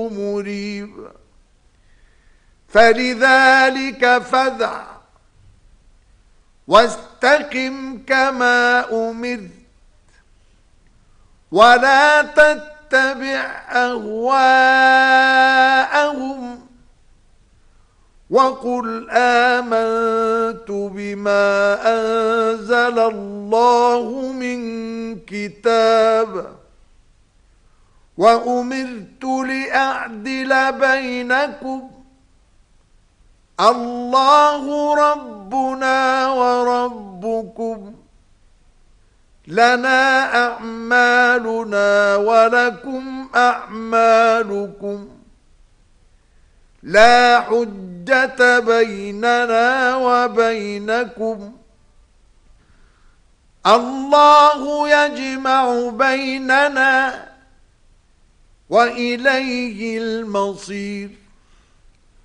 مريب فلذلك فادع واستقم كما أمرت ولا تتبع أهواءهم وقل آمنت بما أنزل الله من كتاب وأمرت لأعدل بينكم الله ربنا وربكم لنا أعمالنا ولكم أعمالكم لا حجة بيننا وبينكم الله يجمع بيننا وإليه المصير